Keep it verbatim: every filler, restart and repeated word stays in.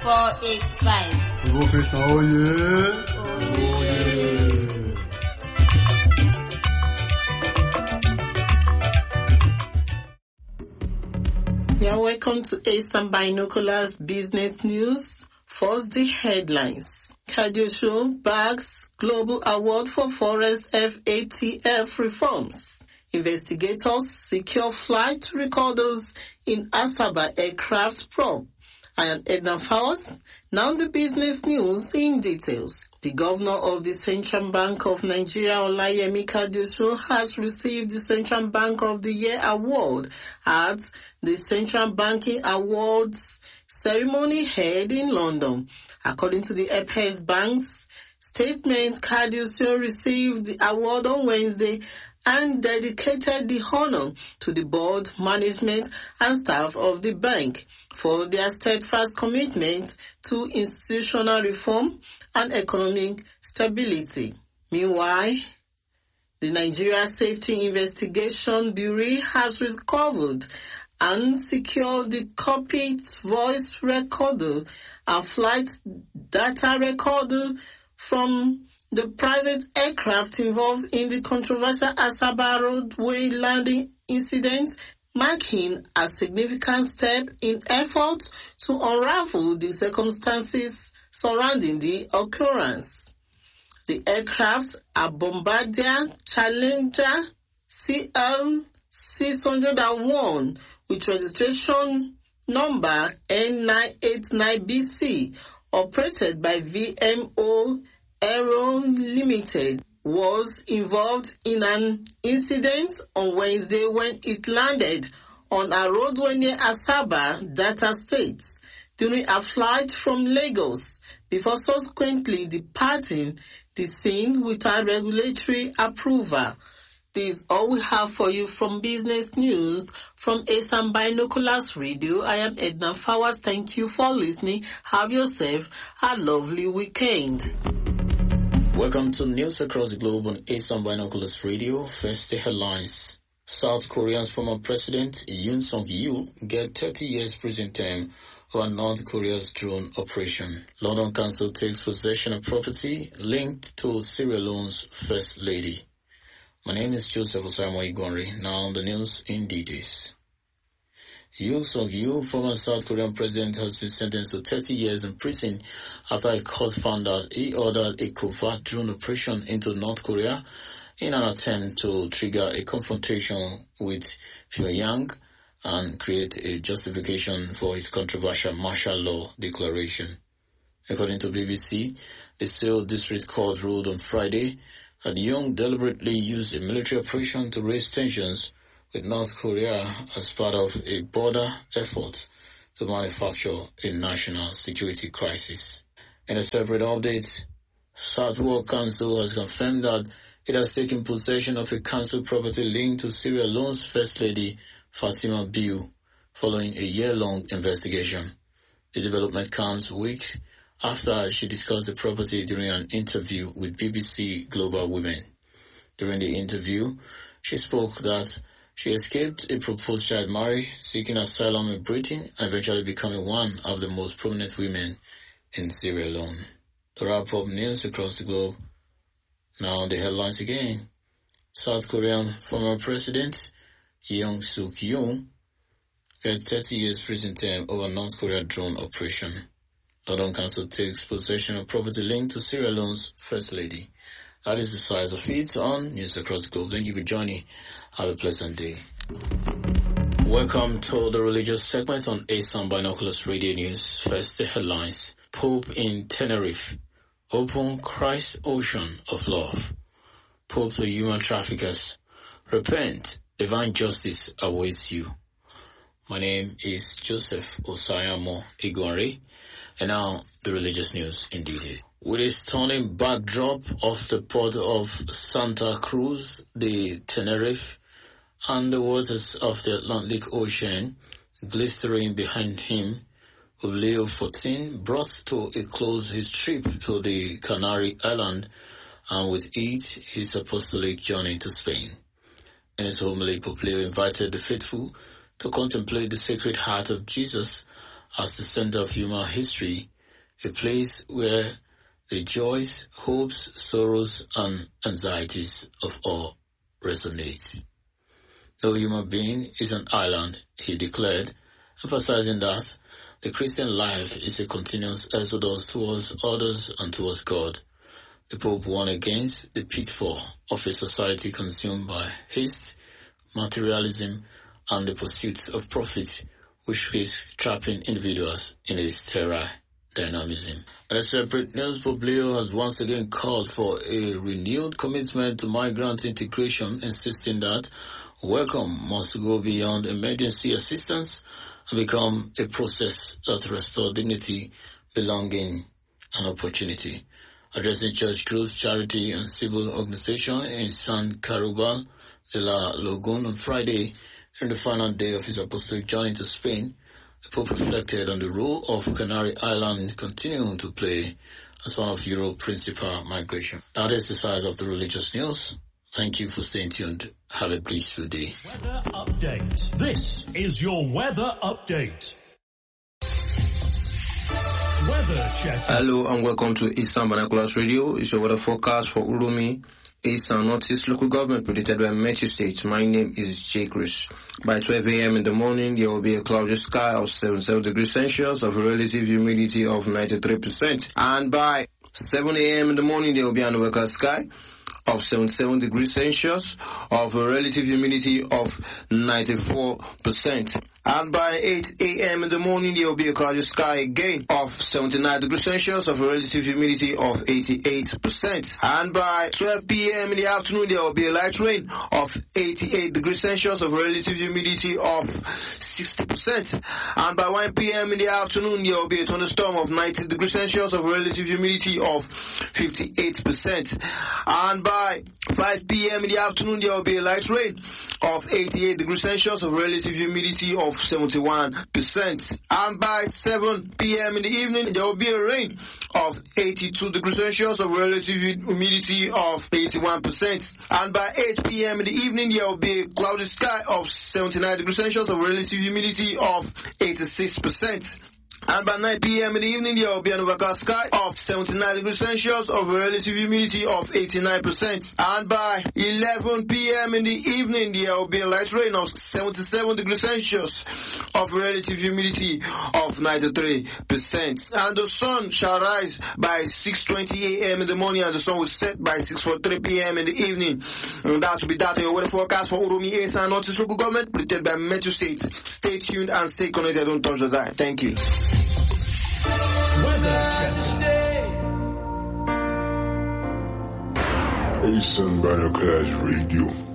four eight five. Professor Oye. Oye. You are welcome to Eastern Binoculars Business News. First, the headlines. Cardioshow bags Global Award for Forest F A T F reforms. Investigators secure flight recorders in Asaba aircraft probe. I am Edna Fowles. Now the business news in details. The governor of the Central Bank of Nigeria, Olayemi Cardioshow, has received the Central Bank of the Year award at the Central Banking Awards ceremony held in London. According to the Apex Bank's statement, Cardioshow received the award on Wednesday and dedicated the honor to the board, management, and staff of the bank for their steadfast commitment to institutional reform and economic stability. Meanwhile, the Nigeria Safety Investigation Bureau has recovered and secured the cockpit voice recorder and flight data recorder from the private aircraft involved in the controversial Asaba roadway landing incident, marking a significant step in efforts to unravel the circumstances surrounding the occurrence. The aircraft are Bombardier Challenger C L six oh one with registration number N nine eight nine B C, operated by V M O Aero Limited, was involved in an incident on Wednesday when it landed on a roadway near Asaba, Delta State, during a flight from Lagos, before subsequently departing the scene without regulatory approval. This is all we have for you from Business News from Eastern Binoculars Radio. I am Edna Fowles. Thank you for listening. Have yourself a lovely weekend. Welcome to News Across the Globe on Eastern Binoculars Radio. First, the headlines. South Korea's former president, Yoon Suk-yeol, get thirty years prison term for North Korea's drone operation. London Council takes possession of property linked to Sierra Leone's First Lady. My name is Joseph Osamo Igwanri. Now the news in details. Yoon Suk-yeol, former South Korean president, has been sentenced to thirty years in prison after a court found that he ordered a covert drone operation into North Korea in an attempt to trigger a confrontation with Pyongyang and create a justification for his controversial martial law declaration. According to B B C, the Seoul District Court ruled on Friday that Yoon deliberately used a military operation to raise tensions with North Korea as part of a broader effort to manufacture a national security crisis. In a separate update, Southwark Council has confirmed that it has taken possession of a council property linked to Sierra Leone's First Lady, Fatima Biu, following a year-long investigation. The development comes a week after she discussed the property during an interview with B B C Global Women. During the interview, she spoke that she escaped a proposed child marriage, seeking asylum in Britain, and eventually becoming one of the most prominent women in Sierra Leone. To wrap up news across the globe, now the headlines again. South Korean former president Yoon Suk-yeol get thirty years prison term over North Korea drone operation. London Council takes possession of property linked to Sierra Leone's First Lady. That is the size of it on News Across the Globe. Thank you for joining. Have a pleasant day. Welcome to the religious segment on Eastern Binoculars Radio News. First, the headlines. Pope in Tenerife. Open Christ Ocean of Love. Pope to human traffickers. Repent. Divine justice awaits you. My name is Joseph Osayamo Igwanri. And now, the religious news in detail. With a stunning backdrop of the port of Santa Cruz de Tenerife and the waters of the Atlantic Ocean glistering behind him, Leo the fourteenth brought to a close his trip to the Canary Island and with it his apostolic journey to Spain. In his homily, Pope Leo invited the faithful to contemplate the Sacred Heart of Jesus as the center of human history a place where the joys, hopes, sorrows, and anxieties of all resonate. No human being is an island, he declared, emphasizing that the Christian life is a continuous exodus towards others and towards God. The Pope warned against the pitfall of a society consumed by haste, materialism, and the pursuit of profit, which risks trapping individuals in a sterile dynamism. A separate news, Pope Leo has once again called for a renewed commitment to migrant integration, insisting that welcome must go beyond emergency assistance and become a process that restores dignity, belonging, and opportunity. Addressing church groups, charity, and civil organizations in San Cristobal de la Laguna on Friday, during the final day of his apostolic journey to Spain, the Pope reflected on the role of Canary Island continuing to play as one of Europe's principal migration. That is the size of the religious news. Thank you for staying tuned. Have a blissful day. Weather update. This is your weather update. Weather check. Hello and welcome to Eastern Binoculars Radio. It's your weather forecast for Uromi, East and Northeast local government predicted by Metro State. My name is Jay Chris. By twelve a.m. in the morning, there will be a cloudy sky of seventy-seven degrees Celsius of a relative humidity of ninety-three percent. And by seven a.m. in the morning, there will be an overcast sky of seventy-seven degrees Celsius of a relative humidity of ninety-four percent. And by eight a.m. in the morning, there will be a cloudy sky again of seventy-nine degrees Celsius of a relative humidity of eighty-eight percent. And by twelve p.m. in the afternoon, there will be a light rain of eighty-eight degrees Celsius of a relative humidity of sixty percent. And by one p.m. in the afternoon, there will be a thunderstorm of ninety degrees Celsius of a relative humidity of fifty-eight percent. And by five p.m. in the afternoon, there will be a light rain of eighty-eight degrees Celsius of a relative humidity of seventy-one percent. And by seven p.m. in the evening, there will be a rain of eighty-two degrees Celsius of relative humidity of eighty-one percent. And by eight p.m. in the evening, there will be a cloudy sky of seventy-nine degrees Celsius of relative humidity of eighty-six percent. And by nine p.m. in the evening, there will be an overcast sky of seventy-nine degrees Celsius of a relative humidity of eighty-nine percent. And by eleven p.m. in the evening, there will be a light rain of seventy-seven degrees Celsius of a relative humidity of ninety-three percent. And the sun shall rise by six twenty a.m. in the morning, and the sun will set by six forty-three p.m. in the evening. And that will be that in your weather forecast for Uromi, East and Northeast local government, predicted by Metro State. Stay tuned and stay connected. Don't touch the dial. Thank you. Weather check. Eastern Binoculars Radio.